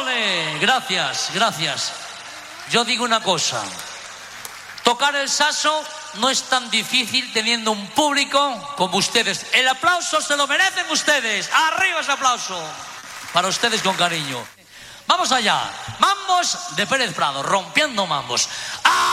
¡Ole! Gracias, gracias. Yo digo una cosa. Tocar el saxo no es tan difícil teniendo un público como ustedes. El aplauso se lo merecen ustedes. ¡Arriba ese aplauso! Para ustedes con cariño. Vamos allá. Mambos de Pérez Prado, rompiendo mambos. ¡Ah!